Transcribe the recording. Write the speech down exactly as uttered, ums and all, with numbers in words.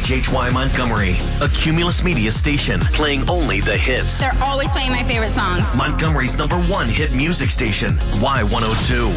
H H Y Montgomery, a Cumulus Media station playing only the hits. They're always playing my favorite songs. Montgomery's number one hit music station, Y one oh two.